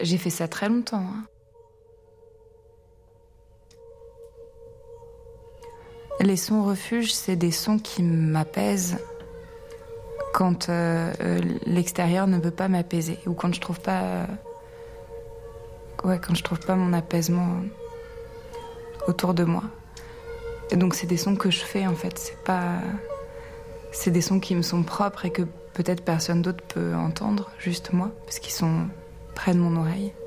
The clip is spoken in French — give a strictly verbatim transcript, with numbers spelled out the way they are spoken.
J'ai fait ça très longtemps. Hein. Les sons refuge, c'est des sons qui m'apaisent quand euh, l'extérieur ne peut pas m'apaiser ou quand je trouve pas, euh, ouais, quand je trouve pas mon apaisement autour de moi. Et donc c'est des sons que je fais en fait. C'est pas, c'est des sons qui me sont propres et que peut-être personne d'autre peut entendre, juste moi, parce qu'ils sont près de mon oreille.